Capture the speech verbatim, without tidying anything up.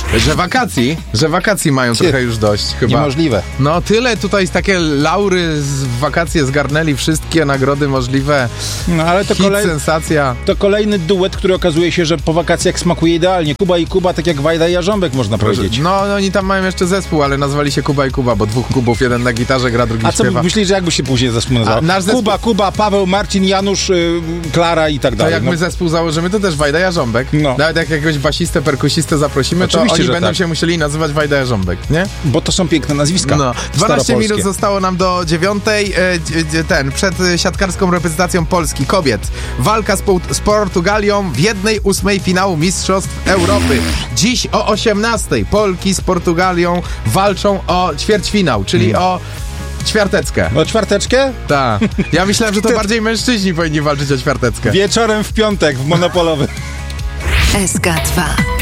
Że wakacji, że wakacji mają Ty, trochę już dość chyba. Niemożliwe. No tyle tutaj takie laury z wakacje zgarnęli, wszystkie nagrody możliwe. No ale to, Hit, kolej... sensacja. to kolejny duet, który okazuje się, że po wakacjach smakuje idealnie. Kuba i Kuba, tak jak Wajda i Jarząbek, można powiedzieć. No, no oni tam mają jeszcze zespół, ale nazwali się Kuba i Kuba, bo dwóch Kubów, jeden na gitarze gra, drugi A co śpiewa. myślisz, że jakby się później zespół nazywał? A nasz zespół- Kuba, Kuba, Paweł, Marcin, Janusz, yy, Klara i tak To dalej. jak no. my zespół założymy, to też Wajda Jarząbek. No. Nawet jak jakiegoś basistę, perkusistę zaprosimy, Oczywiście, to oni że będą tak. się musieli nazywać Wajda Jarząbek, nie? Bo to są piękne nazwiska. No. dwanaście staropolskie. minut zostało nam do dziewiątej. E, d- d- ten, przed e, siatkarską reprezentacją Polski kobiet. Walka z, Poł- z Portugalią w jednej ósmej finału Mistrzostw Europy. Dziś o osiemnastej Polki z Portugalią walczą o ćwierćfinał, czyli Hmm. o ćwiarteckę. O ćwiarteczkę? Tak. Ja myślałem, że to bardziej mężczyźni powinni walczyć o ćwiarteckę. Wieczorem w piątek w Monopolowym. S K dwa.